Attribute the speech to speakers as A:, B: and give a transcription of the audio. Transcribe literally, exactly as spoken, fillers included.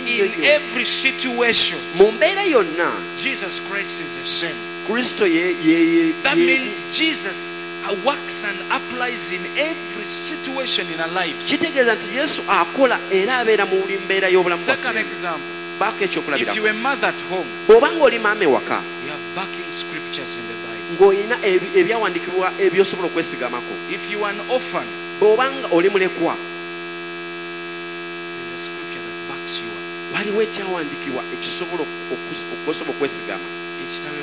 A: in every situation,
B: mu mbeera yonna
A: Jesus Christ is the same.
B: Kristo ye ye
A: That means Jesus works and applies in every situation in our lives.
B: kitegeeza nti Yesu akola era abeera mu buli mbeera y'obulamu
A: Take an
B: bwaffe.
A: example.
B: Baako ekyokulabira.
A: If you are a mother at home,
B: bw'obanga oli maama ewaka
A: you have backing scriptures in the Bible.
B: ng'olina ebi- ebyawandiikibwa ebyosobola okwesigamako.
A: If you are an orphan,
B: bw'obanga oli mulekwa
A: there's a scripture that backs you up.
B: waliwo ekyawandiikibwa ekisobola okus- okusobola okwesigama.
A: Ekitabula